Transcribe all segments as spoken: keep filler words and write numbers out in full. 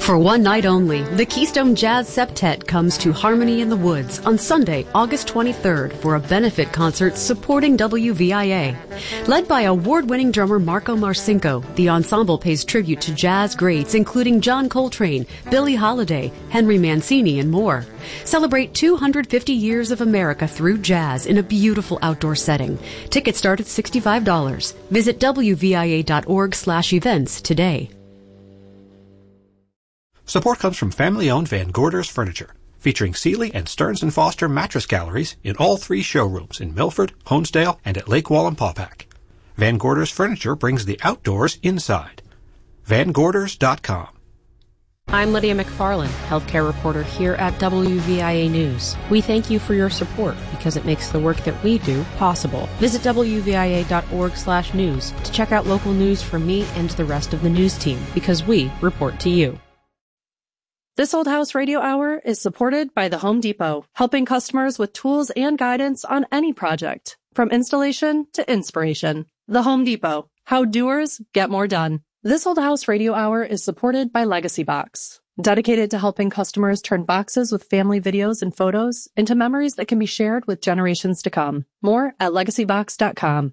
For one night only, the Keystone Jazz Septet comes to Harmony in the Woods on Sunday, August twenty-third for a benefit concert supporting W V I A. Led by award-winning drummer Marco Marcinko, the ensemble pays tribute to jazz greats including John Coltrane, Billie Holiday, Henry Mancini, and more. Celebrate two hundred fifty years of America through jazz in a beautiful outdoor setting. Tickets start at sixty-five dollars. Visit W V I A dot org slash events today. Support comes from family-owned Van Gorders Furniture, featuring Sealy and Stearns and Foster mattress galleries in all three showrooms in Milford, Honesdale, and at Lake Wallenpaupack. Van Gorders Furniture brings the outdoors inside. Van Gorders dot com. I'm Lydia McFarland, healthcare reporter here at W V I A News. We thank you for your support because it makes the work that we do possible. Visit W V I A dot org slash news to check out local news from me and the rest of the news team because we report to you. This Old House Radio Hour is supported by the Home Depot, helping customers with tools and guidance on any project, from installation to inspiration. The Home Depot, how doers get more done. This Old House Radio Hour is supported by Legacy Box, dedicated to helping customers turn boxes with family videos and photos into memories that can be shared with generations to come. More at legacy box dot com.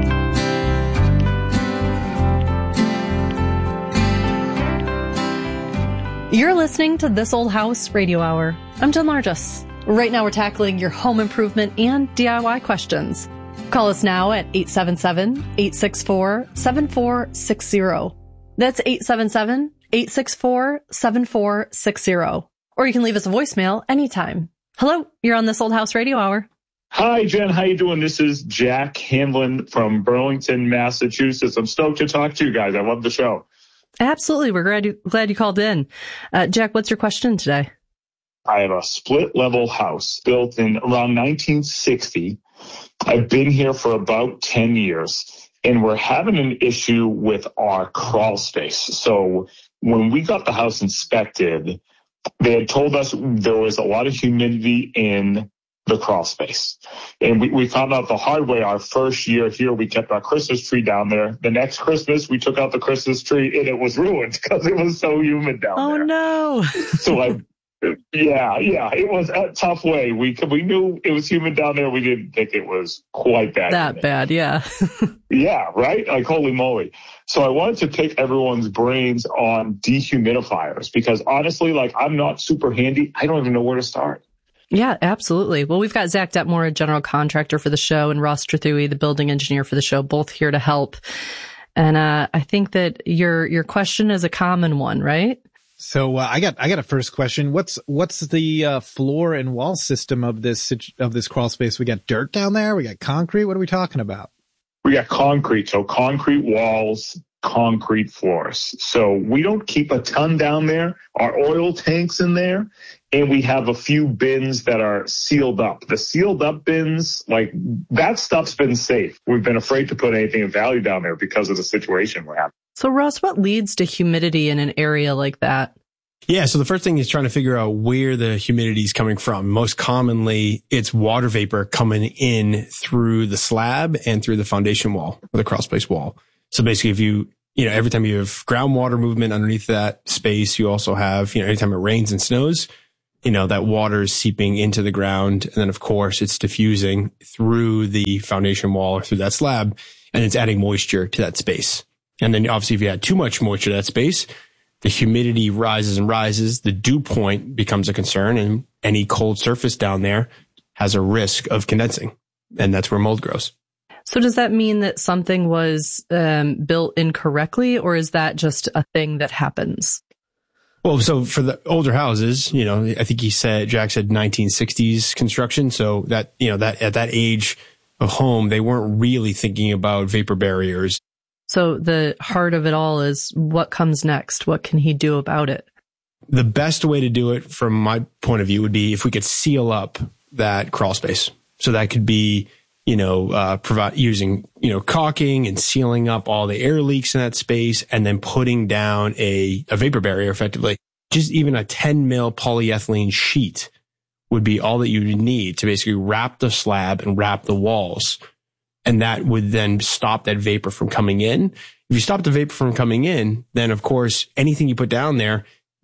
You're listening to This Old House Radio Hour. I'm Jen Largis. Right now we're tackling your home improvement and D I Y questions. Call us now at eight seven seven, eight six four, seven four six zero. That's eight seven seven, eight six four, seven four six zero. Or you can leave us a voicemail anytime. Hello, you're on This Old House Radio Hour. Hi, Jen. How you doing? This is Jack Hamlin from Burlington, Massachusetts. I'm stoked to talk to you guys. I love the show. Absolutely. We're glad you, glad you called in. Uh, Jack, what's your question today? I have a split-level house built in around nineteen sixty. I've been here for about ten years, and we're having an issue with our crawl space. So when we got the house inspected, they had told us there was a lot of humidity in the crawl space. And we, we found out the hard way. Our first year here, we kept our Christmas tree down there. The next Christmas, we took out the Christmas tree and it was ruined because it was so humid down oh, there. Oh, no. So I, yeah, yeah, it was a tough way. We we knew it was humid down there. We didn't think it was quite bad. That bad, yeah. Yeah, right? Like, holy moly. So I wanted to pick everyone's brains on dehumidifiers because honestly, like, I'm not super handy. I don't even know where to start. Yeah, absolutely. Well, we've got Zach Detmore, a general contractor for the show, and Ross Trethewey, the building engineer for the show, both here to help. And uh, I think that your your question is a common one, right? So uh, I got I got a first question. What's what's the uh, floor and wall system of this of this crawl space? We got dirt down there. We got concrete. What are we talking about? We got concrete. So concrete walls, concrete floors. So we don't keep a ton down there. Our oil tanks in there. And we have a few bins that are sealed up. The sealed up bins, like, that stuff's been safe. We've been afraid to put anything of value down there because of the situation we're having. So, Ross, what leads to humidity in an area like that? Yeah, so the first thing is trying to figure out where the humidity is coming from. Most commonly, it's water vapor coming in through the slab and through the foundation wall or the crawl space wall. So basically, if you, you know, every time you have groundwater movement underneath that space, you also have, you know, anytime it rains and snows, you know, that water is seeping into the ground. And then, of course, it's diffusing through the foundation wall or through that slab, and it's adding moisture to that space. And then, obviously, if you add too much moisture to that space, the humidity rises and rises. The dew point becomes a concern, and any cold surface down there has a risk of condensing. And that's where mold grows. So does that mean that something was um, built incorrectly, or is that just a thing that happens? Well, so for the older houses, you know, I think he said, Jack said nineteen sixties construction. So that, you know, that at that age of home, they weren't really thinking about vapor barriers. So the heart of it all is what comes next? What can he do about it? The best way to do it from my point of view would be if we could seal up that crawl space. So that could be, you know, uh, provide using, you know, caulking and sealing up all the air leaks in that space and then putting down a, a vapor barrier effectively. Just even a ten mil polyethylene sheet would be all that you would need to basically wrap the slab and wrap the walls. And that would then stop that vapor from coming in. If you stop the vapor from coming in, then of course, anything you put down there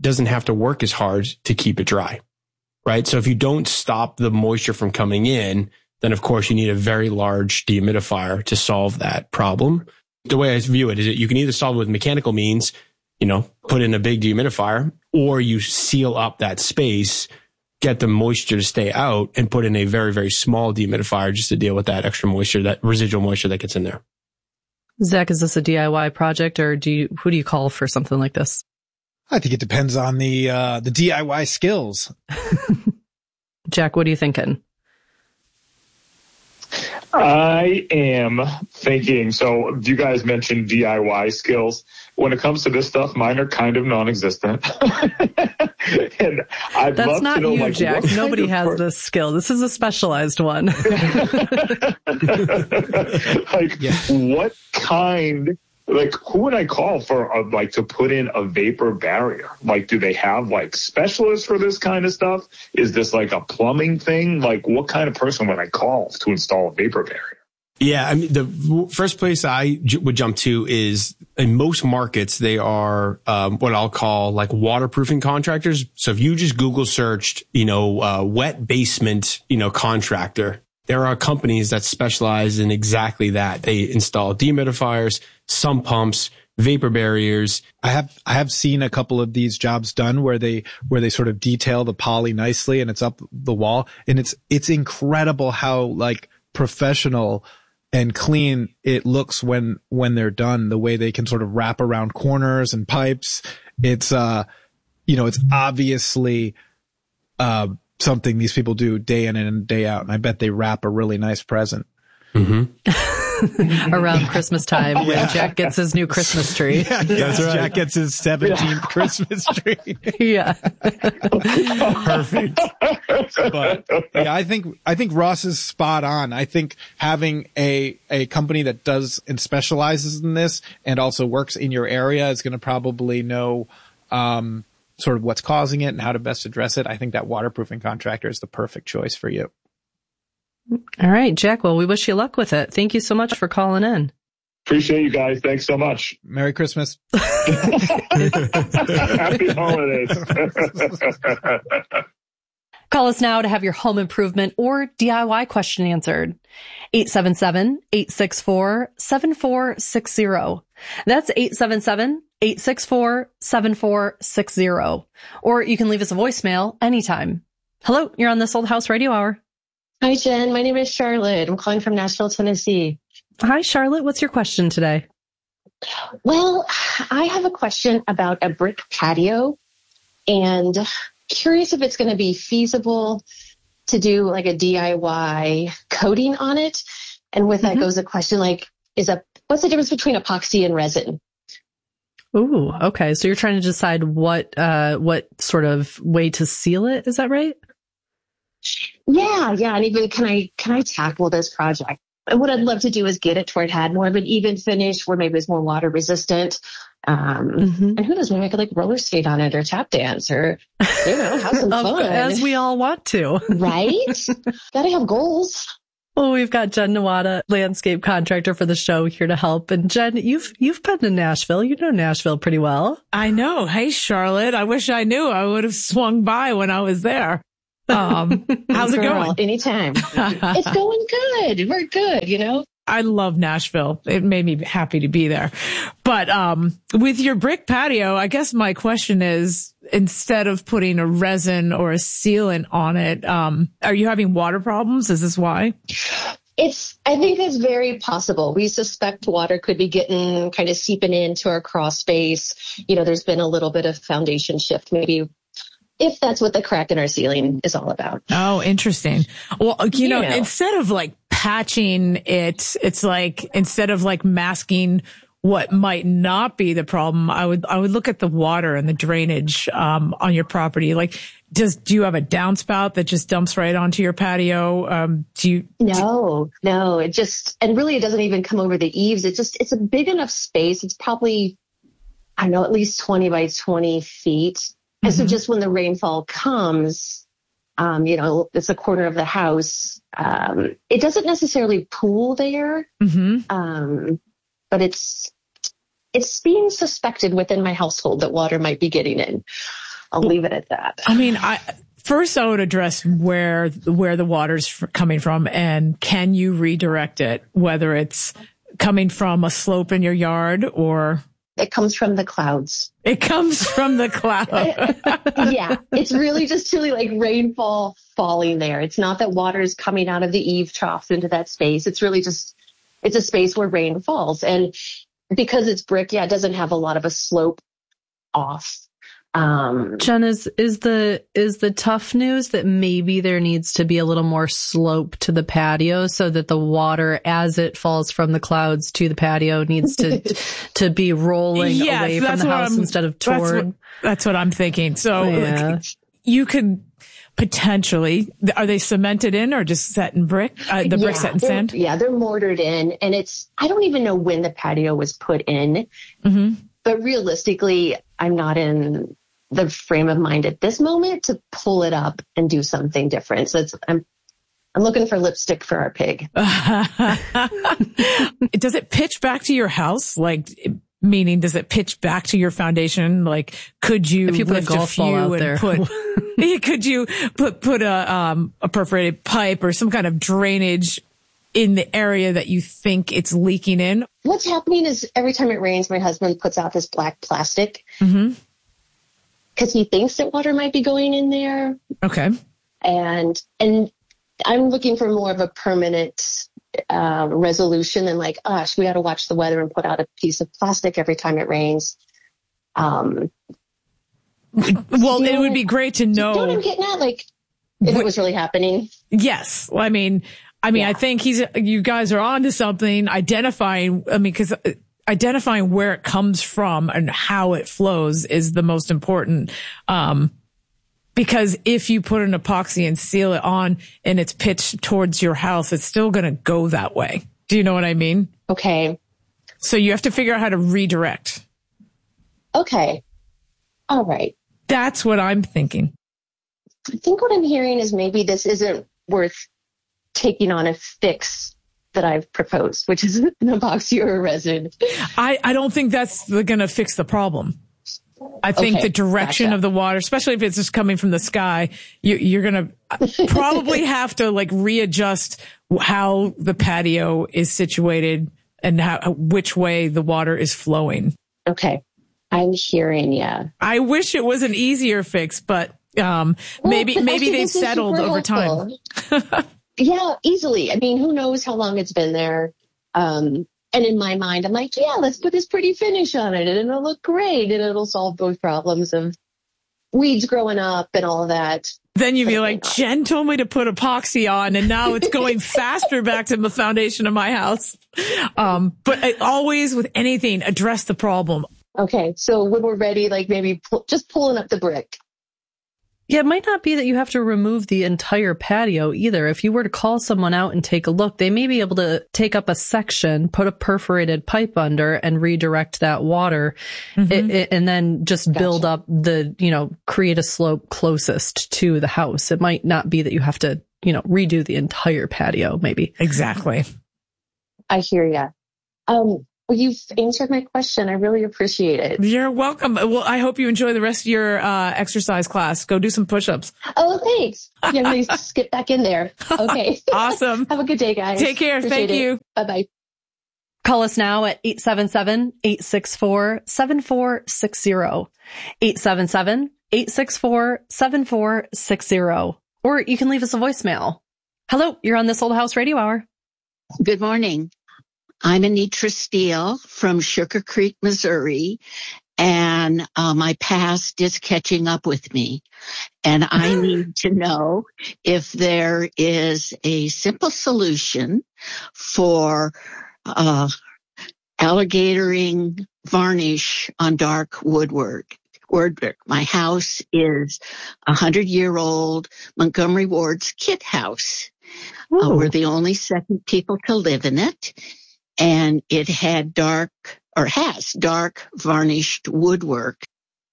doesn't have to work as hard to keep it dry, right? So if you don't stop the moisture from coming in, then of course you need a very large dehumidifier to solve that problem. The way I view it is that you can either solve it with mechanical means, you know, put in a big dehumidifier, or you seal up that space, get the moisture to stay out, and put in a very, very small dehumidifier just to deal with that extra moisture, that residual moisture that gets in there. Zach, is this a D I Y project, or do you, who do you call for something like this? I think it depends on the uh, the D I Y skills. Jack, what are you thinking? I am thinking, so you guys mentioned D I Y skills. When it comes to this stuff, mine are kind of non-existent. And I'd That's love not to know, you, like, Jack. Nobody has per- this skill. This is a specialized one. Like, yeah. What kind, like, who would I call for, a, like, to put in a vapor barrier? Like, do they have, like, specialists for this kind of stuff? Is this, like, a plumbing thing? Like, what kind of person would I call to install a vapor barrier? Yeah, I mean, the first place I j- would jump to is in most markets, they are um, what I'll call like waterproofing contractors. So if you just Google searched, you know, uh, wet basement, you know, contractor, there are companies that specialize in exactly that. They install dehumidifiers, sump pumps, vapor barriers. I have I have seen a couple of these jobs done where they where they sort of detail the poly nicely and it's up the wall, and it's it's incredible how like professional and clean it looks when, when they're done, the way they can sort of wrap around corners and pipes. It's, uh, you know, it's obviously, uh, something these people do day in and day out. And I bet they wrap a really nice present. Mm-hmm. Around Christmas time when yeah. Jack gets his new Christmas tree. Yeah, that's right. Jack gets his seventeenth yeah. Christmas tree. Yeah. Perfect. But yeah, I think, I think Ross is spot on. I think having a, a company that does and specializes in this and also works in your area is going to probably know, um, sort of what's causing it and how to best address it. I think that waterproofing contractor is the perfect choice for you. All right, Jack. Well, we wish you luck with it. Thank you so much for calling in. Appreciate you guys. Thanks so much. Merry Christmas. Happy holidays. Call us now to have your home improvement or D I Y question answered. eight seven seven, eight six four, seven four six zero. That's eight seven seven, eight six four, seven four six zero. Or you can leave us a voicemail anytime. Hello, you're on This Old House Radio Hour. Hi, Jen. My name is Charlotte. I'm calling from Nashville, Tennessee. Hi, Charlotte. What's your question today? Well, I have a question about a brick patio and curious if it's going to be feasible to do like a D I Y coating on it. And with that mm-hmm. goes a question like, is a what's the difference between epoxy and resin? Ooh, okay. So you're trying to decide what uh what sort of way to seal it. Is that right? Yeah, yeah. And even can I can I tackle this project? And what I'd love to do is get it to where it had more of an even finish, where maybe it's more water resistant. Um, mm-hmm. And who knows, maybe I could like roller skate on it or tap dance or, you know, have some fun. As we all want to. Right? Gotta have goals. Well, we've got Jen Nawada, landscape contractor for the show, here to help. And Jen, you've you've been to Nashville. You know Nashville pretty well. I know. Hey, Charlotte. I wish I knew. I would have swung by when I was there. Um, how's it going? Anytime. It's going good. We're good, you know? I love Nashville. It made me happy to be there. But um, with your brick patio, I guess my question is, instead of putting a resin or a sealant on it, um, are you having water problems? Is this why? It's, I think it's very possible. We suspect water could be getting kind of seeping into our crawl space. You know, there's been a little bit of foundation shift, maybe, if that's what the crack in our ceiling is all about. Oh, interesting. Well, you know, Yeah. instead of like patching it, it's like, instead of like masking what might not be the problem, I would, I would look at the water and the drainage, um, on your property. Like, does, do you have a downspout that just dumps right onto your patio? Um, do you? No, no, it just, and really it doesn't even come over the eaves. It's just, it's a big enough space. It's probably, I don't know, at least twenty by twenty feet. And so just when the rainfall comes, um, you know, it's a corner of the house. Um, it doesn't necessarily pool there. Mm-hmm. Um, but it's, it's being suspected within my household that water might be getting in. I'll leave it at that. I mean, I, first I would address where, where the water's f- coming from and can you redirect it, whether it's coming from a slope in your yard or... It comes from the clouds. It comes from the cloud. Yeah. It's really just really like rainfall falling there. It's not that water is coming out of the eave troughs into that space. It's really just, it's a space where rain falls. And because it's brick, yeah, it doesn't have a lot of a slope off. Um, Jen, is, is the, is the tough news that maybe there needs to be a little more slope to the patio so that the water as it falls from the clouds to the patio needs to, to be rolling yes, away from the house I'm, instead of toward? That's what, that's what I'm thinking. So yeah. you could potentially, are they cemented in or just set in brick? Uh, the brick yeah, set in sand? Yeah, they're mortared in, and it's, I don't even know when the patio was put in, mm-hmm. but realistically, I'm not in the frame of mind at this moment to pull it up and do something different. So it's, I'm, I'm looking for lipstick for our pig. Does it pitch back to your house? Like, meaning, does it pitch back to your foundation? Like, could you, if you put lift a golf a few ball out and there. put, could you put, put a, um, a perforated pipe or some kind of drainage in the area that you think it's leaking in? What's happening is every time it rains, my husband puts out this black plastic. Mm-hmm. Because he thinks that water might be going in there. Okay. And and I'm looking for more of a permanent uh, resolution than like, gosh, we got to watch the weather and put out a piece of plastic every time it rains. Um, well, it know, would be great to know. You know what I'm getting at? Like, if what, it was really happening. Yes. Well, I mean, I mean, yeah. I think he's, you guys are onto something, identifying, I mean, because identifying where it comes from and how it flows is the most important. Um, because if you put an epoxy and seal it on and it's pitched towards your house, it's still going to go that way. Do you know what I mean? Okay. So you have to figure out how to redirect. Okay. All right. That's what I'm thinking. I think what I'm hearing is maybe this isn't worth taking on a fix that I've proposed, which is an epoxy or a resin. I, I don't think that's going to fix the problem. I think okay, the direction gotcha. of the water, especially if it's just coming from the sky, you, you're going to probably have to like readjust how the patio is situated and how, which way the water is flowing. Okay. I'm hearing, yeah. I wish it was an easier fix, but um, well, maybe but maybe they've settled over helpful. time. Yeah, easily. I mean, who knows how long it's been there. Um, and in my mind, I'm like, yeah, let's put this pretty finish on it and it'll look great and it'll solve both problems of weeds growing up and all of that. Then you'd be like, Jen told me to put epoxy on and now it's going faster back to the foundation of my house. Um, but I, always with anything, address the problem. Okay. So when we're ready, like maybe pu- just pulling up the brick. Yeah, it might not be that you have to remove the entire patio either. If you were to call someone out and take a look, they may be able to take up a section, put a perforated pipe under and redirect that water mm-hmm. it, it, and then just gotcha. build up the, you know, create a slope closest to the house. It might not be that you have to, you know, redo the entire patio, maybe. Exactly. I hear ya. Um, Well, you've answered my question. I really appreciate it. You're welcome. Well, I hope you enjoy the rest of your uh, exercise class. Go do some push-ups. Oh, thanks. Yeah, let me skip back in there. Okay. Awesome. Have a good day, guys. Take care. Appreciate Thank it. you. Bye-bye. Call us now at eight seven seven, eight six four, seven four six zero. eight seven seven, eight six four, seven four six zero. Or you can leave us a voicemail. Hello, you're on This Old House Radio Hour. Good morning. I'm Anitra Steele from Sugar Creek, Missouri, and uh, my past is catching up with me. And I need to know if there is a simple solution for uh alligatoring varnish on dark woodwork. Woodwork. My house is a hundred-year-old Montgomery Ward's kit house. Uh, we're the only second people to live in it. And it had dark, or has dark varnished woodwork.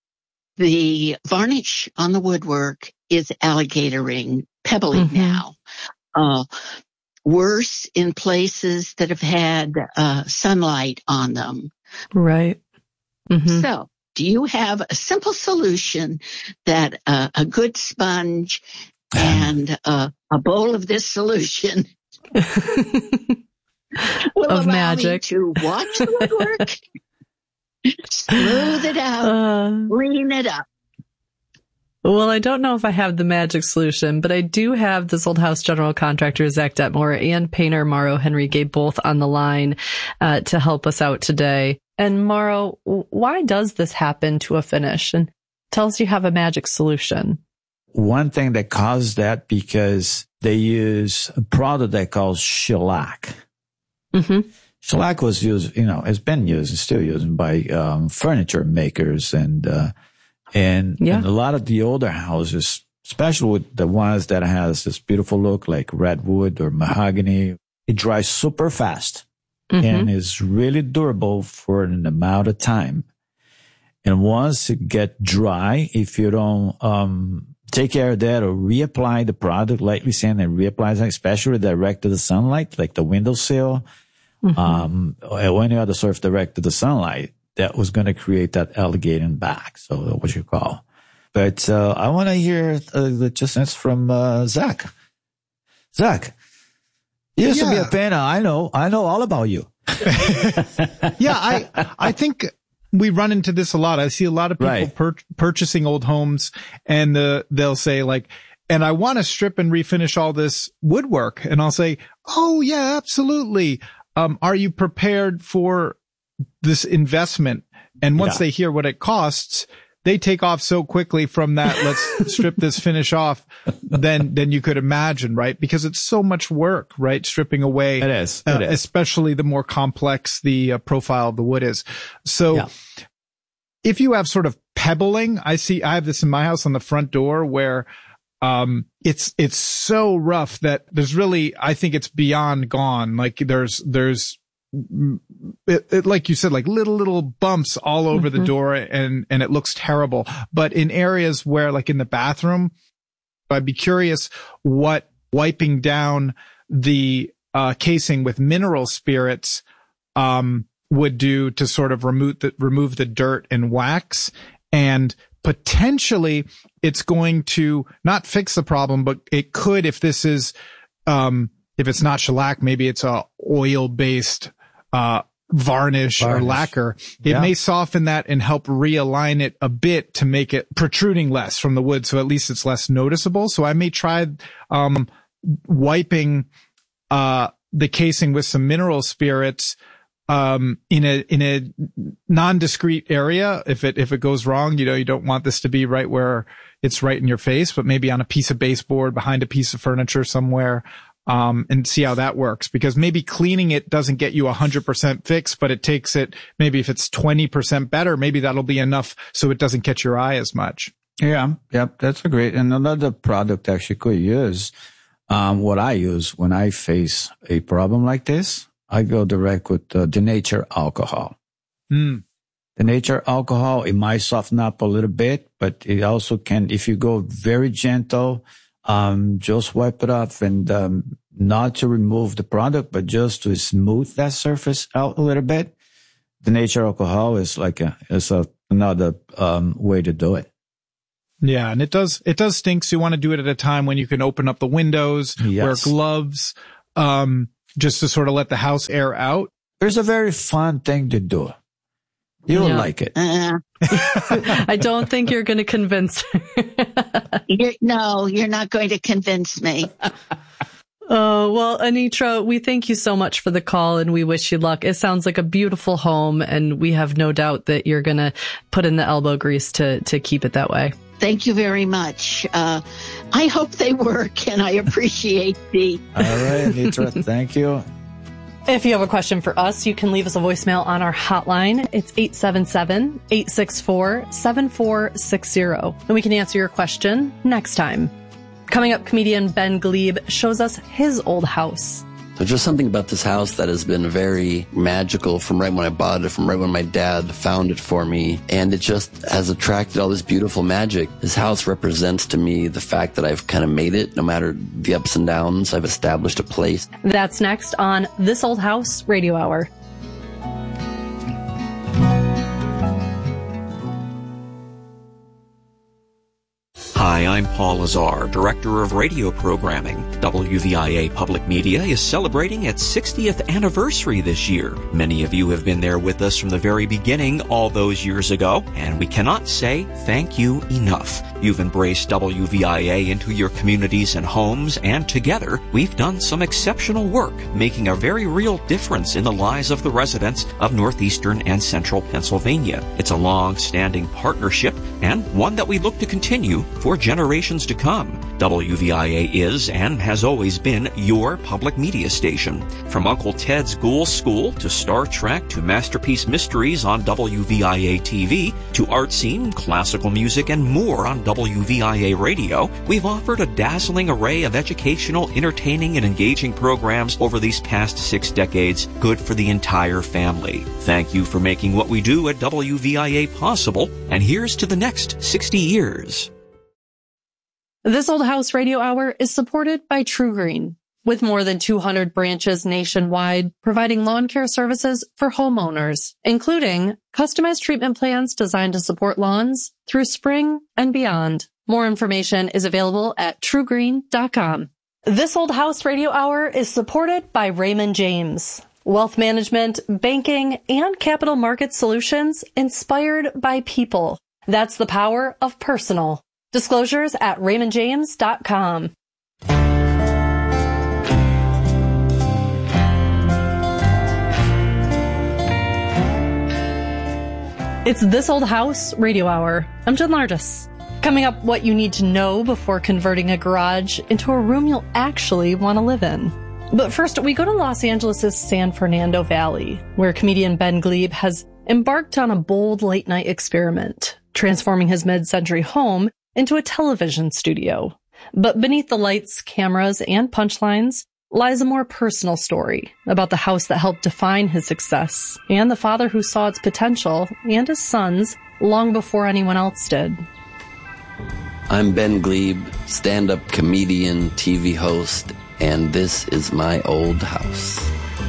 The varnish on the woodwork is alligatoring, pebbly mm-hmm. now. Uh, worse in places that have had uh, sunlight on them. Right. Mm-hmm. So, do you have a simple solution that uh, a good sponge and uh, a bowl of this solution will of allow magic me to watch the woodwork, smooth it out, Uh, clean it up? Well, I don't know if I have the magic solution, but I do have This Old House general contractor Zach Detmore and painter Mauro Henrique both on the line uh, to help us out today. And Mauro, why does this happen to a finish? And tell us you have a magic solution. One thing that caused that because they use a product they call shellac. Mm-hmm. Shellac was used, you know, it's been used, it's still used by um, furniture makers and uh And, yeah. and a lot of the older houses, especially with the ones that has this beautiful look like redwood or mahogany, it dries super fast Mm-hmm. and is really durable for an amount of time. And once it gets dry, if you don't um take care of that or reapply the product, lightly sand and reapply it, especially direct to the sunlight, like the windowsill, Mm-hmm. um, or any other sort of direct to the sunlight, that was going to create that elongating back. So that's what you call. But uh, I want to hear uh, the just from uh, Zach. Zach, you used Yeah. to be a painter. I know. I know all about you. Yeah, I I think we run into this a lot. I see a lot of people Right. pur- purchasing old homes, and uh, they'll say like, and I want to strip and refinish all this woodwork. And I'll say, oh yeah, absolutely. Um, are you prepared for this investment? And once Yeah. they hear what it costs, they take off so quickly from that, let's strip this finish off, than, than you could imagine, right? Because it's so much work, right? Stripping away. It is. Uh, It is. especially the more complex the uh, profile of the wood is. So Yeah. if you have sort of pebbling, I see, I have this in my house on the front door where, um, it's, it's so rough that there's really, I think it's beyond gone. Like there's, there's, it, it, like you said, like little, little bumps all over Mm-hmm. the door and, and it looks terrible. But in areas where like in the bathroom, I'd be curious what wiping down the, uh, casing with mineral spirits, um, would do to sort of remove the, remove the dirt and wax. And potentially it's going to not fix the problem, but it could, if this is, um, if it's not shellac, maybe it's a oil based, uh, varnish, Varnish. or lacquer. It Yeah. may soften that and help realign it a bit to make it protruding less from the wood. So at least it's less noticeable. So I may try, um, wiping, uh, the casing with some mineral spirits, um, in a, in a non-discrete area. If it, if it goes wrong, you know, you don't want this to be right where it's right in your face, but maybe on a piece of baseboard behind a piece of furniture somewhere. Um, and see how that works, because maybe cleaning it doesn't get you a hundred percent fix, but it takes it, maybe if it's twenty percent better, maybe that'll be enough so it doesn't catch your eye as much. Yeah. Yep. That's a great. And another product actually could use, um, what I use when I face a problem like this, I go direct with uh, the nature alcohol. Mm. The nature alcohol, it might soften up a little bit, but it also can, if you go very gentle, um, just wipe it off and, um, not to remove the product, but just to smooth that surface out a little bit. The nature alcohol is like a, is a, another, um, way to do it. Yeah. And it does, it does stink. So you want to do it at a time when you can open up the windows, Yes. wear gloves, um, just to sort of let the house air out. There's a very fun thing to do. You'll Yeah. like it. Uh, I don't think you're going to convince her. you're, no, you're not going to convince me. Oh, well, Anitra, we thank you so much for the call and we wish you luck. It sounds like a beautiful home and we have no doubt that you're going to put in the elbow grease to, to keep it that way. Thank you very much. Uh, I hope they work and I appreciate the. All right, Anitra, thank you. If you have a question for us, you can leave us a voicemail on our hotline. It's eight seven seven, eight six four, seven four six zero. And we can answer your question next time. Coming up, comedian Ben Glebe shows us his old house. There's just something about this house that has been very magical from right when I bought it, from right when my dad found it for me. And it just has attracted all this beautiful magic. This house represents to me the fact that I've kind of made it. No matter the ups and downs, I've established a place. That's next on This Old House Radio Hour. Hi, I'm Paul Lazar, Director of Radio Programming. W V I A Public Media is celebrating its sixtieth anniversary this year. Many of you have been there with us from the very beginning all those years ago, and we cannot say thank you enough. You've embraced W V I A into your communities and homes, and together, we've done some exceptional work, making a very real difference in the lives of the residents of northeastern and central Pennsylvania. It's a long-standing partnership, and one that we look to continue for generations to come. W V I A is and has always been your public media station. From Uncle Ted's Ghoul School to Star Trek to Masterpiece Mysteries on W V I A T V to art scene, classical music, and more on W V I A Radio, we've offered a dazzling array of educational, entertaining, and engaging programs over these past six decades, good for the entire family. Thank you for making what we do at W V I A possible, and here's to the next sixty years. This Old House Radio Hour is supported by True Green, with more than two hundred branches nationwide, providing lawn care services for homeowners, including customized treatment plans designed to support lawns through spring and beyond. More information is available at true green dot com. This Old House Radio Hour is supported by Raymond James. Wealth management, banking, and capital market solutions inspired by people. That's the power of personal. Disclosures at raymond james dot com. It's This Old House Radio Hour. I'm Jen Lardis. Coming up, what you need to know before converting a garage into a room you'll actually want to live in. But first, we go to Los Angeles' San Fernando Valley, where comedian Ben Gleib has embarked on a bold late-night experiment, transforming his mid-century home into a television studio. But beneath the lights, cameras, and punchlines lies a more personal story about the house that helped define his success and the father who saw its potential and his sons long before anyone else did. I'm Ben Gleib, stand-up comedian, T V host, and this is my old house.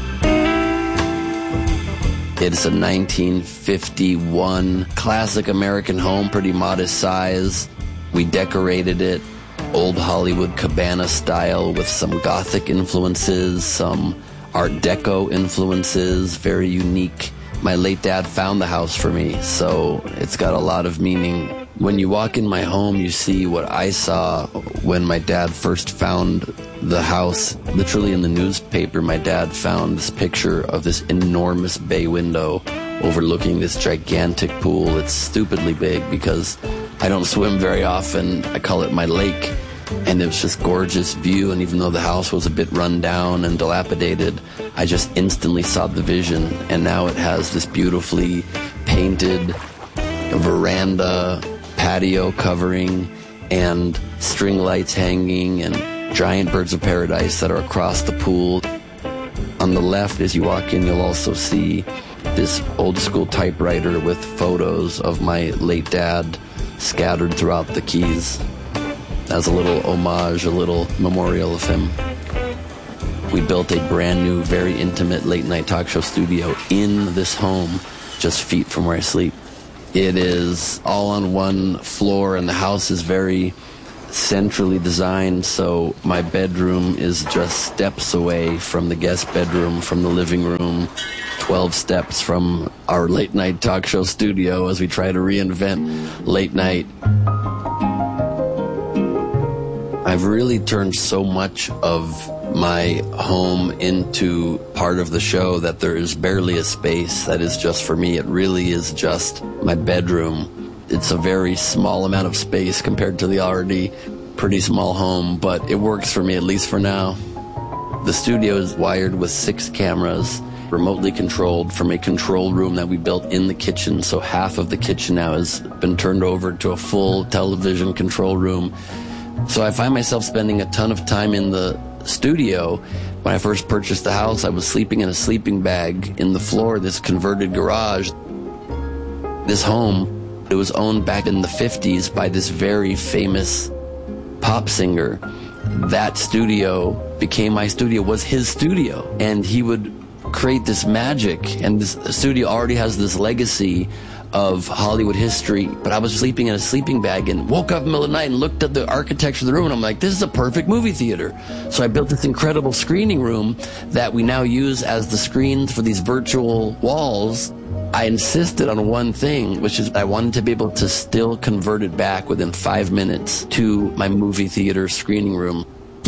It's a nineteen fifty-one classic American home, pretty modest size. We decorated it old Hollywood cabana style with some Gothic influences, some Art Deco influences, very unique. My late dad found the house for me, so it's got a lot of meaning. When you walk in my home, you see what I saw when my dad first found the house. Literally in the newspaper, my dad found this picture of this enormous bay window overlooking this gigantic pool. It's stupidly big because I don't swim very often. I call it my lake. And it was just gorgeous view. And even though the house was a bit run down and dilapidated, I just instantly saw the vision. And now it has this beautifully painted veranda, patio covering, and string lights hanging, and giant birds of paradise that are across the pool. On the left, as you walk in, you'll also see this old school typewriter with photos of my late dad scattered throughout the keys as a little homage, a little memorial of him. We built a brand new, very intimate late night talk show studio in this home, just feet from where I sleep. It is all on one floor, and the house is very centrally designed, so my bedroom is just steps away from the guest bedroom, from the living room, twelve steps from our late night talk show studio as we try to reinvent late night. I've really turned so much of my home into part of the show that there is barely a space that is just for me. It really is just my bedroom. It's a very small amount of space compared to the already pretty small home, but it works for me, at least for now. The studio is wired with six cameras, remotely controlled from a control room that we built in the kitchen. So half of the kitchen now has been turned over to a full television control room. So I find myself spending a ton of time in the studio. When I first purchased the house, I was sleeping in a sleeping bag in the floor of this converted garage. This home, it was owned back in the fifties by this very famous pop singer. That studio became my studio, was his studio. And he would create this magic, and this studio already has this legacy of Hollywood history, but I was sleeping in a sleeping bag and woke up in the middle of the night and looked at the architecture of the room, and I'm like, this is a perfect movie theater. So I built this incredible screening room that we now use as the screens for these virtual walls. I insisted on one thing, which is I wanted to be able to still convert it back within five minutes to my movie theater screening room.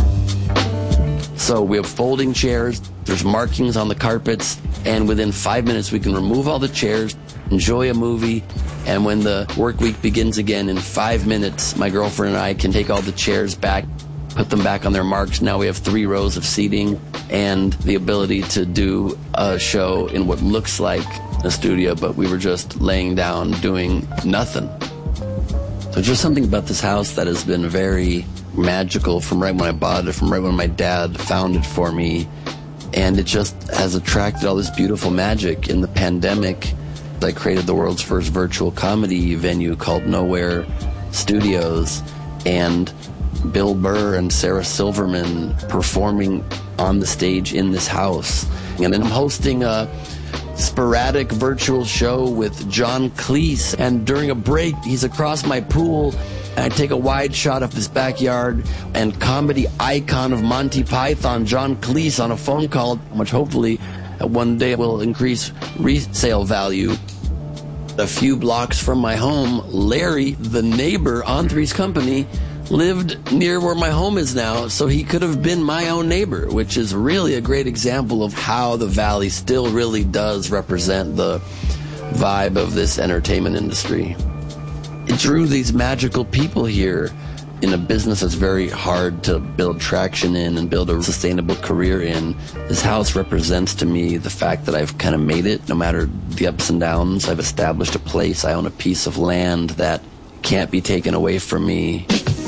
So we have folding chairs, there's markings on the carpets, and within five minutes we can remove all the chairs, enjoy a movie, and when the work week begins again, in five minutes, my girlfriend and I can take all the chairs back, put them back on their marks. Now we have three rows of seating and the ability to do a show in what looks like a studio, but we were just laying down doing nothing. So just something about this house that has been very magical from right when I bought it, from right when my dad found it for me. And it just has attracted all this beautiful magic. In the pandemic, I created the world's first virtual comedy venue called Nowhere Studios, and Bill Burr and Sarah Silverman performing on the stage in this house. And then I'm hosting a sporadic virtual show with John Cleese, and during a break, he's across my pool, and I take a wide shot of his backyard, and comedy icon of Monty Python, John Cleese, on a phone call, which hopefully one day will increase resale value. A few blocks from my home, Larry, the neighbor on Three's Company, lived near where my home is now, so he could have been my own neighbor, which is really a great example of how the Valley still really does represent the vibe of this entertainment industry. It drew these magical people here in a business that's very hard to build traction in and build a sustainable career in. This house represents to me the fact that I've kind of made it. No matter the ups and downs, I've established a place. I own a piece of land that can't be taken away from me.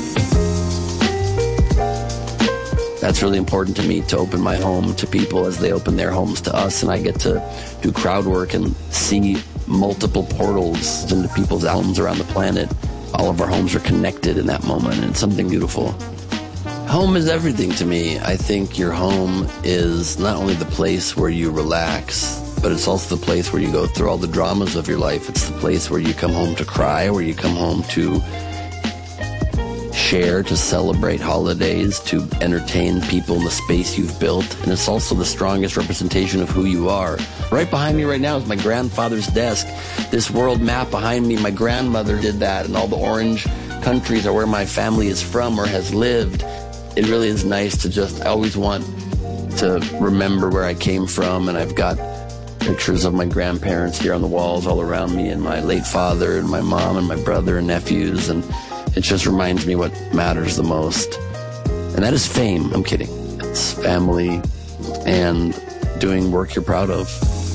That's really important to me, to open my home to people as they open their homes to us, and I get to do crowd work and see multiple portals into people's homes around the planet. All of our homes are connected in that moment, and it's something beautiful. Home is everything to me. I think your home is not only the place where you relax, but it's also the place where you go through all the dramas of your life. It's the place where you come home to cry, where you come home to share, to celebrate holidays, to entertain people in the space you've built. And it's also the strongest representation of who you are. Right behind me right now is my grandfather's desk. This world map behind me, my grandmother did that, and all the orange countries are where my family is from or has lived. It really is nice to just, I always want to remember where I came from, and I've got pictures of my grandparents here on the walls all around me, and my late father and my mom and my brother and nephews, and it just reminds me what matters the most. And that is fame. I'm kidding. It's family and doing work you're proud of.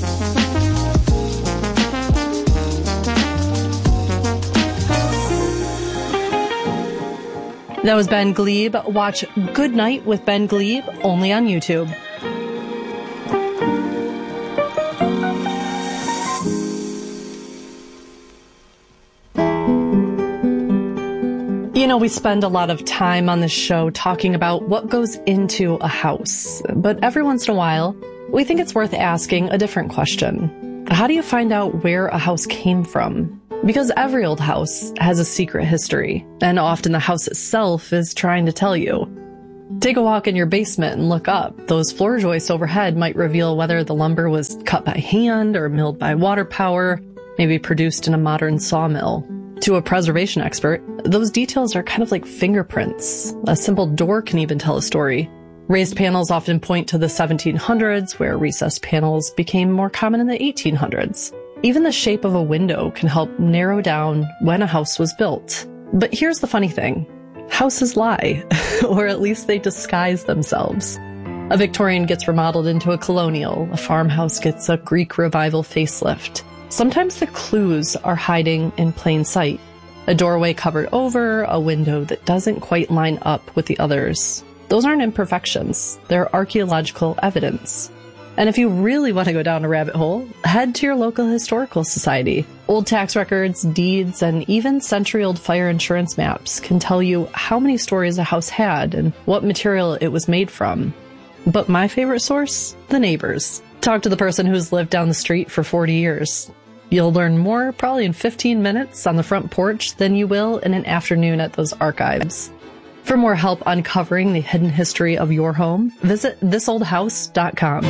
That was Ben Glebe. Watch Good Night with Ben Glebe only on YouTube. You know, we spend a lot of time on this show talking about what goes into a house, but every once in a while, we think it's worth asking a different question. How do you find out where a house came from? Because every old house has a secret history, and often the house itself is trying to tell you. Take a walk in your basement and look up. Those floor joists overhead might reveal whether the lumber was cut by hand or milled by water power, maybe produced in a modern sawmill. To a preservation expert, those details are kind of like fingerprints. A simple door can even tell a story. Raised panels often point to the seventeen hundreds, where recessed panels became more common in the eighteen hundreds. Even the shape of a window can help narrow down when a house was built. But here's the funny thing. Houses lie, or at least they disguise themselves. A Victorian gets remodeled into a colonial, a farmhouse gets a Greek revival facelift. Sometimes the clues are hiding in plain sight. A doorway covered over, a window that doesn't quite line up with the others. Those aren't imperfections. They're archaeological evidence. And if you really want to go down a rabbit hole, head to your local historical society. Old tax records, deeds, and even century-old fire insurance maps can tell you how many stories a house had and what material it was made from. But my favorite source? The neighbors. Talk to the person who's lived down the street for forty years. You'll learn more probably in fifteen minutes on the front porch than you will in an afternoon at those archives. For more help uncovering the hidden history of your home, visit this old house dot com.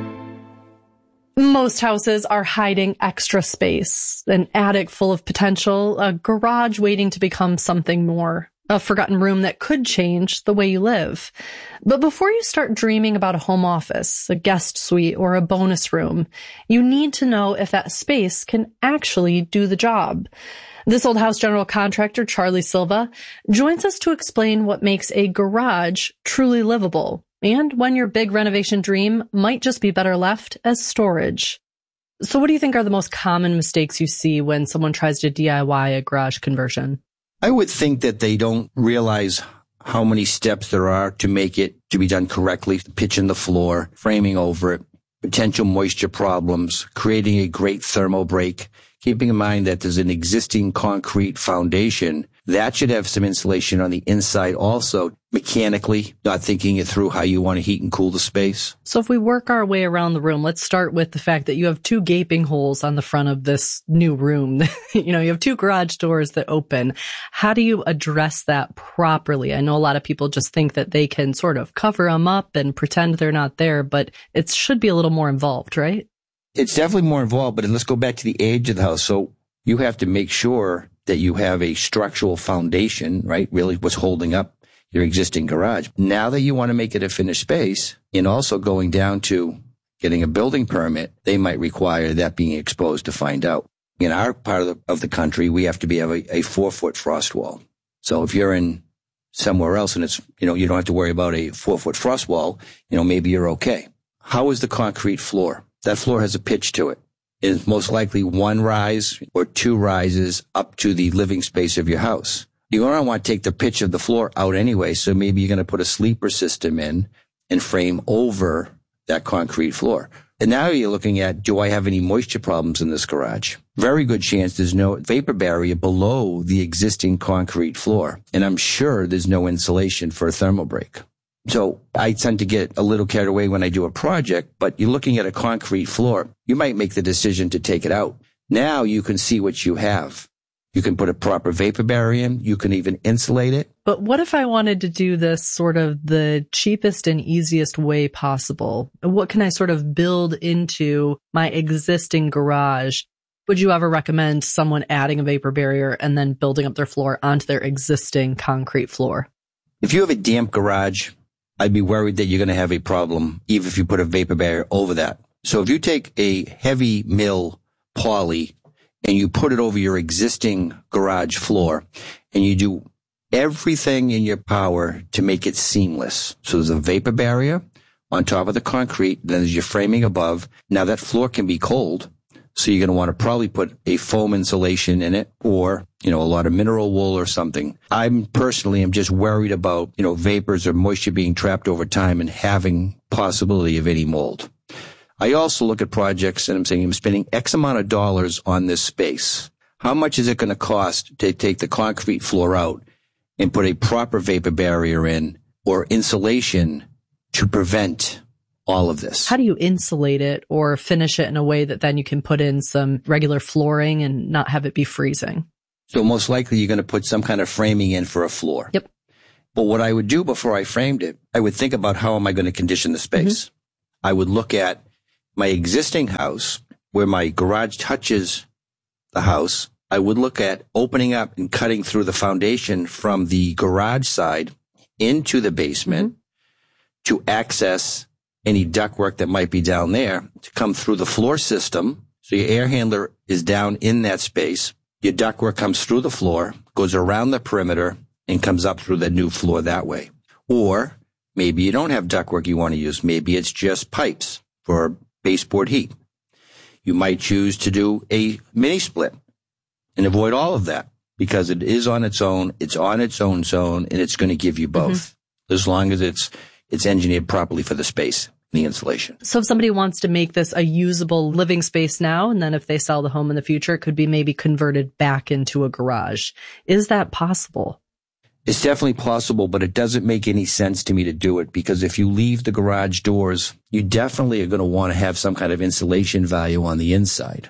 Most houses are hiding extra space, an attic full of potential, a garage waiting to become something more, a forgotten room that could change the way you live. But before you start dreaming about a home office, a guest suite, or a bonus room, you need to know if that space can actually do the job. This Old House general contractor, Charlie Silva, joins us to explain what makes a garage truly livable, and when your big renovation dream might just be better left as storage. So what do you think are the most common mistakes you see when someone tries to D I Y a garage conversion? I would think that they don't realize how many steps there are to make it to be done correctly, pitch in the floor, framing over it, potential moisture problems, creating a great thermal break, keeping in mind that there's an existing concrete foundation. That should have some insulation on the inside also, mechanically, not thinking it through how you want to heat and cool the space. So if we work our way around the room, let's start with the fact that you have two gaping holes on the front of this new room. You know, you have two garage doors that open. How do you address that properly? I know a lot of people just think that they can sort of cover them up and pretend they're not there, but it should be a little more involved, right? It's definitely more involved, but let's go back to the age of the house. So you have to make sure that you have a structural foundation, right? Really what's holding up your existing garage. Now that you want to make it a finished space, and also going down to getting a building permit, they might require that being exposed to find out. In our part of the, of the country, we have to be have a, a four foot frost wall. So if you're in somewhere else and it's, you know, you don't have to worry about a four foot frost wall, you know, maybe you're okay. How is the concrete floor? That floor has a pitch to it. It's most likely one rise or two rises up to the living space of your house. You're going to want to take the pitch of the floor out anyway, so maybe you're going to put a sleeper system in and frame over that concrete floor. And now you're looking at, do I have any moisture problems in this garage? Very good chance there's no vapor barrier below the existing concrete floor. And I'm sure there's no insulation for a thermal break. So I tend to get a little carried away when I do a project, but you're looking at a concrete floor. You might make the decision to take it out. Now you can see what you have. You can put a proper vapor barrier in. You can even insulate it. But what if I wanted to do this sort of the cheapest and easiest way possible? What can I sort of build into my existing garage? Would you ever recommend someone adding a vapor barrier and then building up their floor onto their existing concrete floor? If you have a damp garage, I'd be worried that you're going to have a problem, even if you put a vapor barrier over that. So if you take a heavy mill poly and you put it over your existing garage floor and you do everything in your power to make it seamless. So there's a vapor barrier on top of the concrete, then there's your framing above. Now that floor can be cold, so you're going to want to probably put a foam insulation in it or, you know, a lot of mineral wool or something. I'm personally am just worried about, you know, vapors or moisture being trapped over time and having possibility of any mold. I also look at projects and I'm saying I'm spending X amount of dollars on this space. How much is it going to cost to take the concrete floor out and put a proper vapor barrier in or insulation to prevent all of this? How do you insulate it or finish it in a way that then you can put in some regular flooring and not have it be freezing? So most likely you're going to put some kind of framing in for a floor. Yep. But what I would do before I framed it, I would think about how am I going to condition the space? Mm-hmm. I would look at my existing house where my garage touches the house. I would look at opening up and cutting through the foundation from the garage side into the basement mm-hmm. to access any ductwork that might be down there to come through the floor system. So your air handler is down in that space. Your ductwork comes through the floor, goes around the perimeter, and comes up through the new floor that way. Or maybe you don't have ductwork you want to use. Maybe it's just pipes for baseboard heat. You might choose to do a mini split and avoid all of that because it is on its own. It's on its own zone, and it's going to give you both mm-hmm. as long as it's it's engineered properly for the space, the insulation. So if somebody wants to make this a usable living space now, and then if they sell the home in the future, it could be maybe converted back into a garage. Is that possible? It's definitely possible, but it doesn't make any sense to me to do it because if you leave the garage doors, you definitely are going to want to have some kind of insulation value on the inside.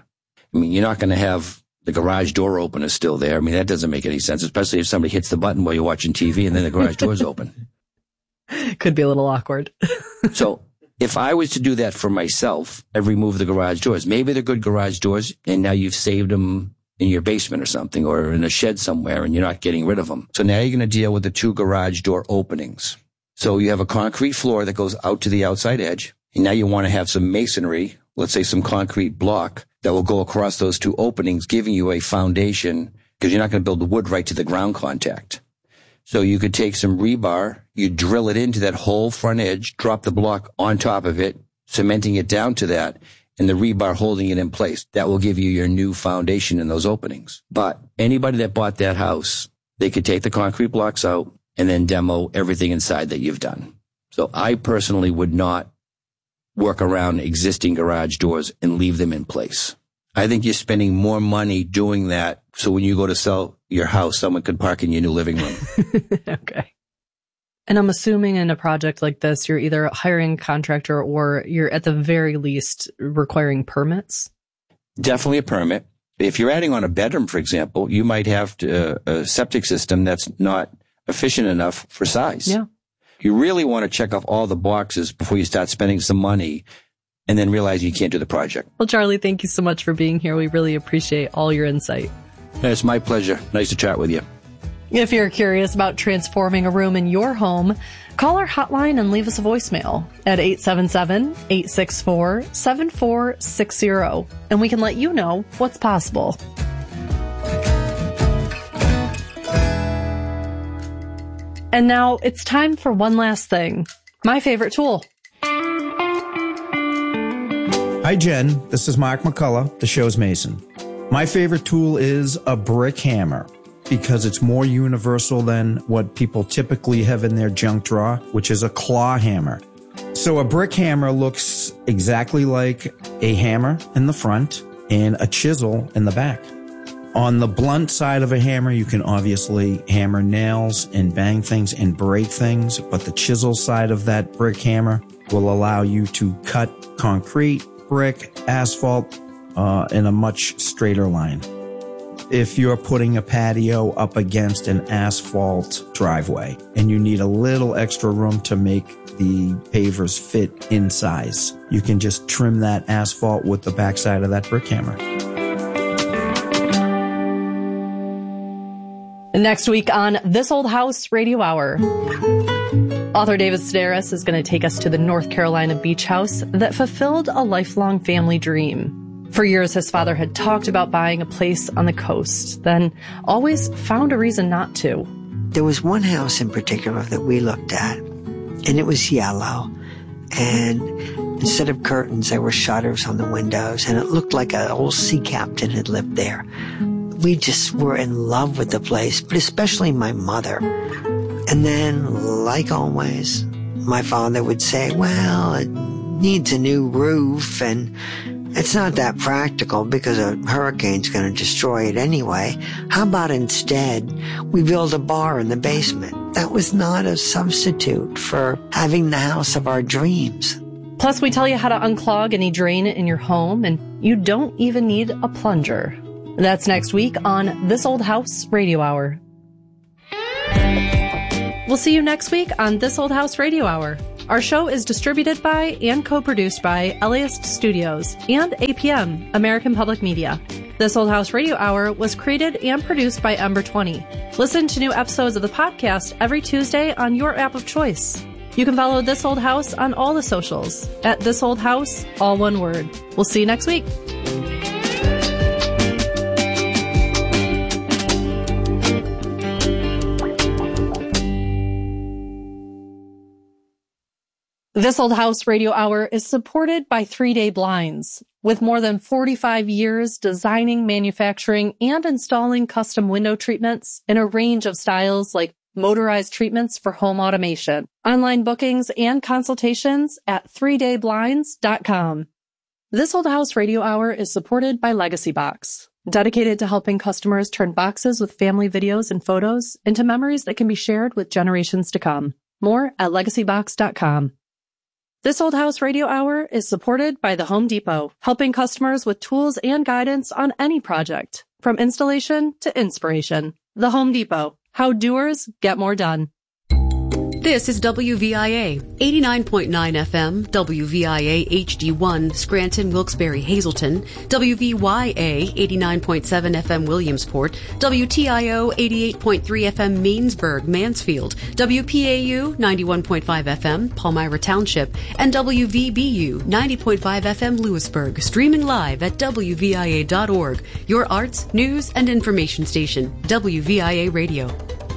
I mean, you're not going to have the garage door opener still there. I mean, that doesn't make any sense, especially if somebody hits the button while you're watching T V and then the garage door's open. Could be a little awkward. So if I was to do that for myself, I'd remove the garage doors. Maybe they're good garage doors, and now you've saved them in your basement or something, or in a shed somewhere, and you're not getting rid of them. So now you're going to deal with the two garage door openings. So you have a concrete floor that goes out to the outside edge, and now you want to have some masonry, let's say some concrete block, that will go across those two openings, giving you a foundation, because you're not going to build the wood right to the ground contact. So you could take some rebar, you drill it into that whole front edge, drop the block on top of it, cementing it down to that, and the rebar holding it in place. That will give you your new foundation in those openings. But anybody that bought that house, they could take the concrete blocks out and then demo everything inside that you've done. So I personally would not work around existing garage doors and leave them in place. I think you're spending more money doing that, so when you go to sell your house, someone could park in your new living room. Okay. And I'm assuming in a project like this, you're either hiring a contractor or you're at the very least requiring permits? Definitely a permit. If you're adding on a bedroom, for example, you might have to, uh, a septic system that's not efficient enough for size. Yeah. You really want to check off all the boxes before you start spending some money and then realize you can't do the project. Well, Charlie, thank you so much for being here. We really appreciate all your insight. It's my pleasure. Nice to chat with you. If you're curious about transforming a room in your home, call our hotline and leave us a voicemail at eight seven seven, eight six four, seven four six zero, and we can let you know what's possible. And now it's time for one last thing. My favorite tool. Hi, Jen. This is Mark McCullough, the show's Mason. My favorite tool is a brick hammer because it's more universal than what people typically have in their junk drawer, which is a claw hammer. So a brick hammer looks exactly like a hammer in the front and a chisel in the back. On the blunt side of a hammer, you can obviously hammer nails and bang things and break things, but the chisel side of that brick hammer will allow you to cut concrete, brick, asphalt, uh, in a much straighter line. If you're putting a patio up against an asphalt driveway and you need a little extra room to make the pavers fit in size, you can just trim that asphalt with the backside of that brick hammer. Next week on This Old House Radio Hour, author David Sedaris is going to take us to the North Carolina beach house that fulfilled a lifelong family dream. For years, his father had talked about buying a place on the coast, then always found a reason not to. There was one house in particular that we looked at, and it was yellow. And instead of curtains, there were shutters on the windows, and it looked like an old sea captain had lived there. We just were in love with the place, but especially my mother. And then, like always, my father would say, well, it needs a new roof, and it's not that practical because a hurricane's going to destroy it anyway. How about instead we build a bar in the basement? That was not a substitute for having the house of our dreams. Plus, we tell you how to unclog any drain in your home, and you don't even need a plunger. That's next week on This Old House Radio Hour. We'll see you next week on This Old House Radio Hour. Our show is distributed by and co-produced by Eliast Studios and A P M, American Public Media. This Old House Radio Hour was created and produced by Ember twenty. Listen to new episodes of the podcast every Tuesday on your app of choice. You can follow This Old House on all the socials at This Old House, all one word. We'll see you next week. This Old House Radio Hour is supported by Three Day Blinds. With more than forty-five years designing, manufacturing, and installing custom window treatments in a range of styles like motorized treatments for home automation. Online bookings and consultations at three day blinds dot com. This Old House Radio Hour is supported by Legacy Box, dedicated to helping customers turn boxes with family videos and photos into memories that can be shared with generations to come. More at legacy box dot com. This Old House Radio Hour is supported by the Home Depot, helping customers with tools and guidance on any project, from installation to inspiration. The Home Depot, how doers get more done. This is W V I A, eighty-nine point nine F M, W V I A H D one, Scranton, Wilkes-Barre, Hazleton, W V Y A, eighty-nine point seven F M, Williamsport, W T I O, eighty-eight point three F M, Mainsburg, Mansfield, W P A U, ninety-one point five F M, Palmyra Township, and W V B U, ninety point five F M, Lewisburg, streaming live at W V I A dot org, your arts, news, and information station, W V I A Radio.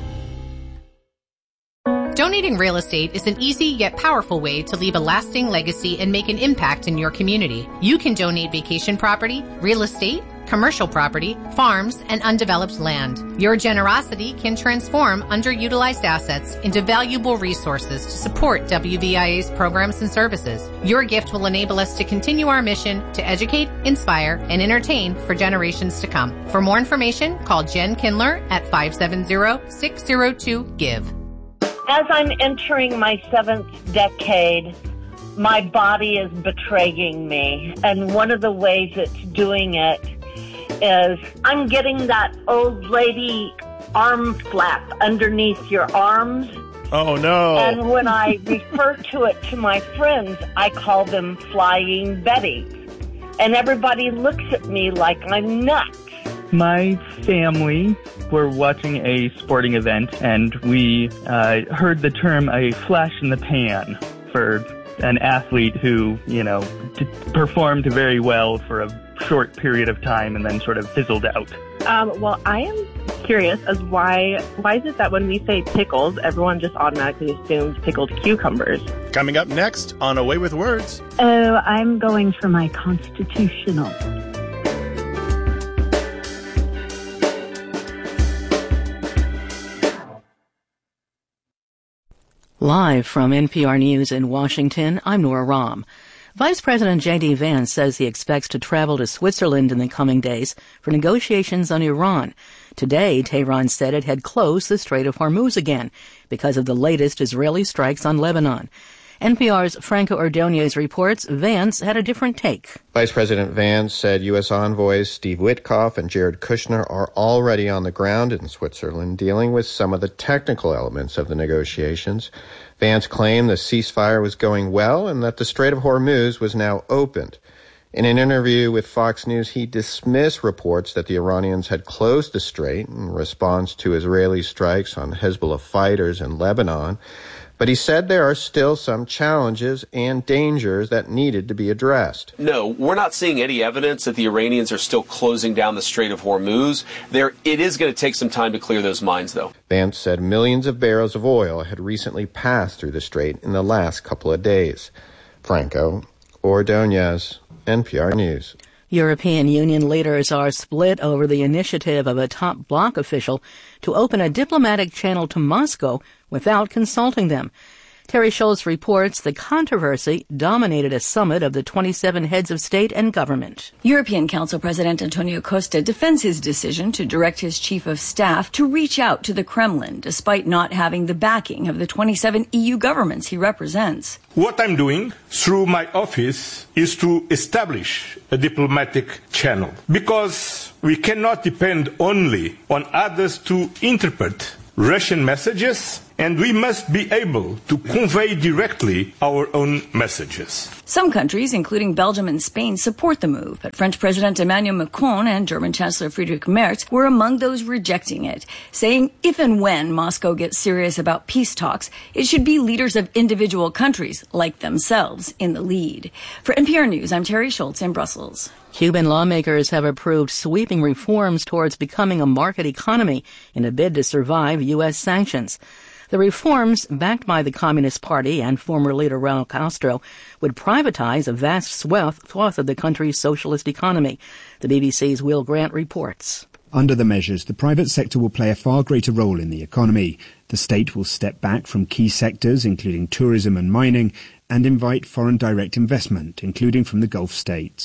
Donating real estate is an easy yet powerful way to leave a lasting legacy and make an impact in your community. You can donate vacation property, real estate, commercial property, farms, and undeveloped land. Your generosity can transform underutilized assets into valuable resources to support W V I A's programs and services. Your gift will enable us to continue our mission to educate, inspire, and entertain for generations to come. For more information, call Jen Kindler at five seven zero, six zero two, GIVE. As I'm entering my seventh decade, my body is betraying me. And one of the ways it's doing it is I'm getting that old lady arm flap underneath your arms. Oh, no. And when I refer to it to my friends, I call them Flying Betty. And everybody looks at me like I'm nuts. My family were watching a sporting event, and we uh, heard the term a flash in the pan for an athlete who, you know, d- performed very well for a short period of time and then sort of fizzled out. Um, well, I am curious as why why is it that when we say pickles, everyone just automatically assumes pickled cucumbers? Coming up next on A Way with Words. Oh, I'm going for my constitutional. Live from N P R News in Washington, I'm Nora Rahm. Vice President J D. Vance says he expects to travel to Switzerland in the coming days for negotiations on Iran. Today, Tehran said it had closed the Strait of Hormuz again because of the latest Israeli strikes on Lebanon. N P R's Franco Ordonez reports Vance had a different take. Vice President Vance said U S envoys Steve Witkoff and Jared Kushner are already on the ground in Switzerland dealing with some of the technical elements of the negotiations. Vance claimed the ceasefire was going well and that the Strait of Hormuz was now opened. In an interview with Fox News, he dismissed reports that the Iranians had closed the strait in response to Israeli strikes on Hezbollah fighters in Lebanon. But he said there are still some challenges and dangers that needed to be addressed. No, we're not seeing any evidence that the Iranians are still closing down the Strait of Hormuz. There, it is going to take some time to clear those mines, though. Vance said millions of barrels of oil had recently passed through the strait in the last couple of days. Franco Ordonez, N P R News. European Union leaders are split over the initiative of a top bloc official to open a diplomatic channel to Moscow without consulting them. Terry Schultz reports the controversy dominated a summit of the twenty-seven heads of state and government. European Council President Antonio Costa defends his decision to direct his chief of staff to reach out to the Kremlin despite not having the backing of the twenty-seven E U governments he represents. What I'm doing through my office is to establish a diplomatic channel because we cannot depend only on others to interpret Russian messages, and we must be able to convey directly our own messages. Some countries, including Belgium and Spain, support the move, but French President Emmanuel Macron and German Chancellor Friedrich Merz were among those rejecting it, saying if and when Moscow gets serious about peace talks, it should be leaders of individual countries, like themselves, in the lead. For N P R News, I'm Terry Schultz in Brussels. Cuban lawmakers have approved sweeping reforms towards becoming a market economy in a bid to survive U S sanctions. The reforms, backed by the Communist Party and former leader Raul Castro, would privatize a vast swath, swath of the country's socialist economy. The B B C's Will Grant reports. Under the measures, the private sector will play a far greater role in the economy. The state will step back from key sectors, including tourism and mining, and invite foreign direct investment, including from the Gulf states.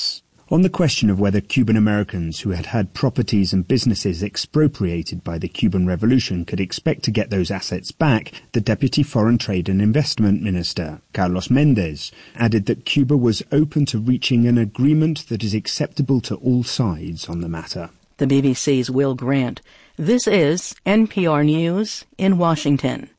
On the question of whether Cuban Americans who had had properties and businesses expropriated by the Cuban Revolution could expect to get those assets back, the Deputy Foreign Trade and Investment Minister, Carlos Mendez, added that Cuba was open to reaching an agreement that is acceptable to all sides on the matter. The B B C's Will Grant. This is N P R News in Washington.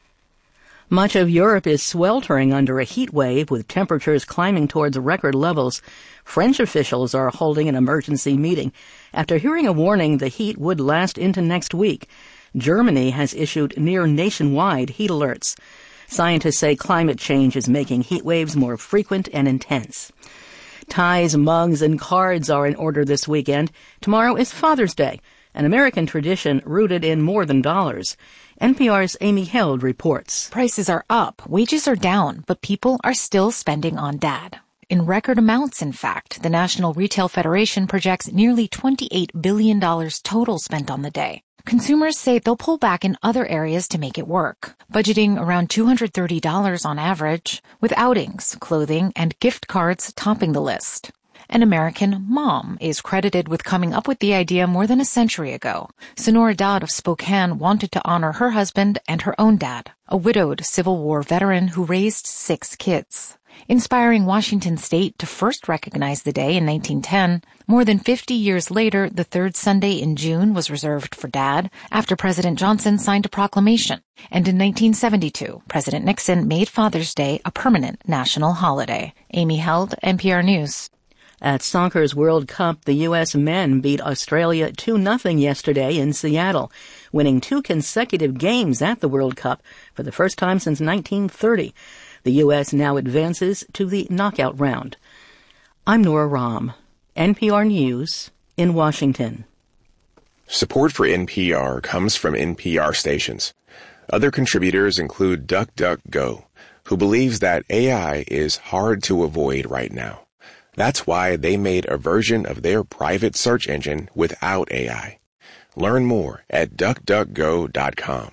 Much of Europe is sweltering under a heat wave with temperatures climbing towards record levels. French officials are holding an emergency meeting after hearing a warning the heat would last into next week. Germany has issued near nationwide heat alerts. Scientists say climate change is making heat waves more frequent and intense. Ties, mugs, and cards are in order this weekend. Tomorrow is Father's Day, an American tradition rooted in more than dollars. N P R's Amy Held reports. Prices are up, wages are down, but people are still spending on Dad. In record amounts, in fact. The National Retail Federation projects nearly twenty-eight billion dollars total spent on the day. Consumers say they'll pull back in other areas to make it work, budgeting around two hundred thirty dollars on average, with outings, clothing, and gift cards topping the list. An American mom is credited with coming up with the idea more than a century ago. Sonora Dodd of Spokane wanted to honor her husband and her own dad, a widowed Civil War veteran who raised six kids. Inspiring Washington State to first recognize the day in nineteen ten, more than fifty years later, the third Sunday in June was reserved for Dad after President Johnson signed a proclamation. And in nineteen seventy-two, President Nixon made Father's Day a permanent national holiday. Amy Held, N P R News. At soccer's World Cup, the U S men beat Australia two nothing yesterday in Seattle, winning two consecutive games at the World Cup for the first time since nineteen thirty. The U S now advances to the knockout round. I'm Nora Rahm, N P R News in Washington. Support for N P R comes from N P R stations. Other contributors include DuckDuckGo, who believes that A I is hard to avoid right now. That's why they made a version of their private search engine without A I. Learn more at duck duck go dot com.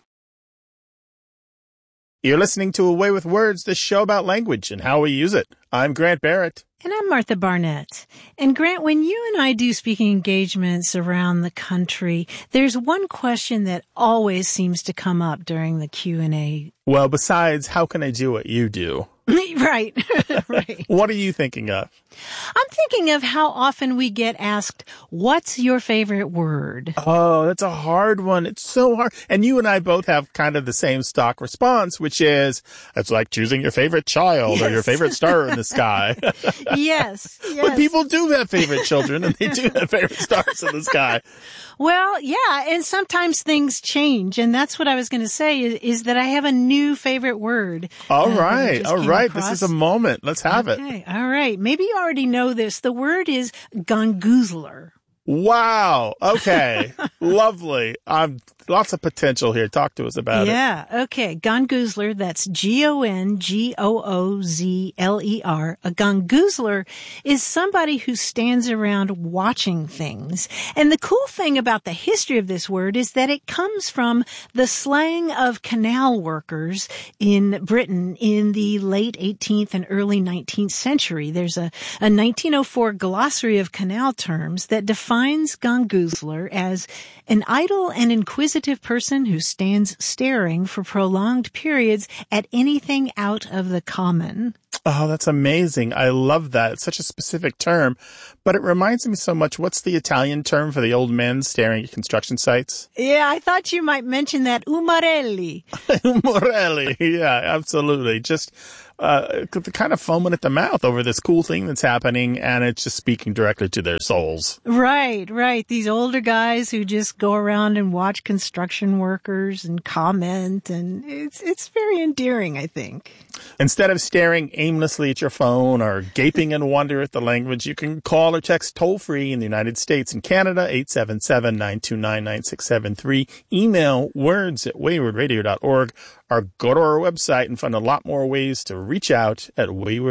You're listening to A Way with Words, the show about language and how we use it. I'm Grant Barrett. And I'm Martha Barnett. And Grant, when you and I do speaking engagements around the country, there's one question that always seems to come up during the Q and A. Well, besides, how can I do what you do? Right, right. What are you thinking of? I'm thinking of how often we get asked, what's your favorite word? Oh, that's a hard one. It's so hard. And you and I both have kind of the same stock response, which is, it's like choosing your favorite child yes. or your favorite star in the sky. Yes, yes. But people do have favorite children and they do have favorite stars in the sky. Well, yeah, and sometimes things change, and that's what I was going to say, is, is that I have a new favorite word. All uh, right, all right. Across. This is a moment. Let's have okay. it. Okay, all right. Maybe you already know this. The word is gongoozler. Wow. Okay. Lovely. Um, lots of potential here. Talk to us about yeah. it. Yeah. Okay. Gongoozler. That's G O N G O O Z L E R. A gongoozler is somebody who stands around watching things. And the cool thing about the history of this word is that it comes from the slang of canal workers in Britain in the late eighteenth and early nineteenth century. There's a, a nineteen oh four glossary of canal terms that defines gongoozler as an idle and inquisitive person who stands staring for prolonged periods at anything out of the common. Oh, that's amazing. I love that. It's such a specific term, but it reminds me so much. What's the Italian term for the old men staring at construction sites? Yeah, I thought you might mention that. Umarelli. Umarelli. Yeah, absolutely. Just uh, kind of foaming at the mouth over this cool thing that's happening, and it's just speaking directly to their souls. Right, right. These older guys who just go around and watch construction workers and comment, and it's it's very endearing, I think. Instead of staring aimlessly at your phone or gaping in wonder at the language, you can call or text toll-free in the United States and Canada, eight seven seven, nine two nine, nine six seven three. Email words at wayward radio dot org or go to our website and find a lot more ways to reach out at wayward